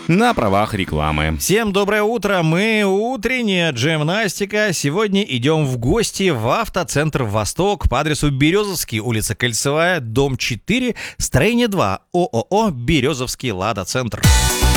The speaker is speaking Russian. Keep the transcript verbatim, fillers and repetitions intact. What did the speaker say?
на правах рекламы. Всем доброе утро, мы утренняя джемнастика. Сегодня идем в гости в автоцентр «Восток» по адресу Березовский, улица Кольцевая, дом четыре, строение два, ООО «Березовский Лада Центр».